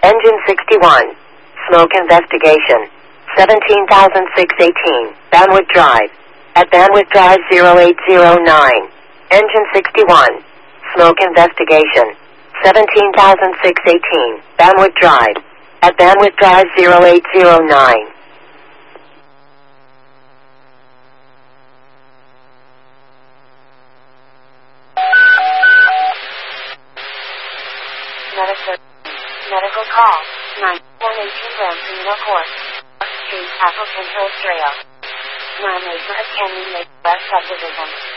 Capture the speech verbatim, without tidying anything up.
Engine sixty-one. Smoke investigation. seventeen thousand six hundred eighteen. Banwood Drive. At Banwood Drive zero eight zero nine. Engine sixty-one. Smoke investigation. seventeen thousand six hundred eighteen. Banwood Drive. At Banwood Drive zero eight zero nine. Medical, medical call. nine one eighteen grams Camino Court. Street, Appleton Hills Trail. nine acre of Canyon Lake West Subdivision.